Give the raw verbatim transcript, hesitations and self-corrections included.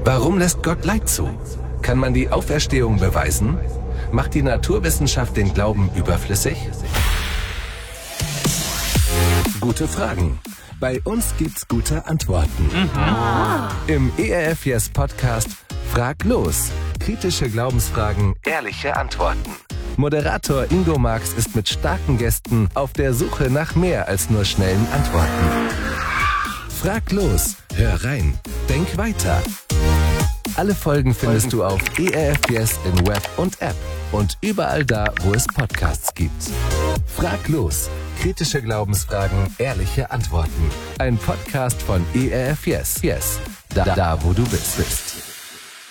Warum lässt Gott Leid zu? Kann man die Auferstehung beweisen? Macht die Naturwissenschaft den Glauben überflüssig? Gute Fragen. Bei uns gibt's gute Antworten. Mhm. Im E R F Yes Podcast Frag los. Kritische Glaubensfragen, ehrliche Antworten. Moderator Ingo Marx ist mit starken Gästen auf der Suche nach mehr als nur schnellen Antworten. Frag los, hör rein, denk weiter. Alle Folgen findest du auf E R F Yes in Web und App und überall da, wo es Podcasts gibt. Frag los, kritische Glaubensfragen, ehrliche Antworten. Ein Podcast von E R F Yes, yes, da, da wo du bist.